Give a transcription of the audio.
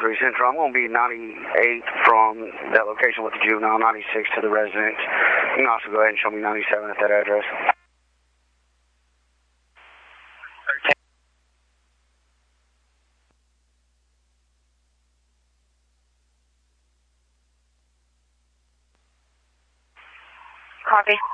1-3 Central. I'm going to be 98 from that location with the juvenile, 96 to the residence. You can also go ahead and show me 97 at that address. Copy.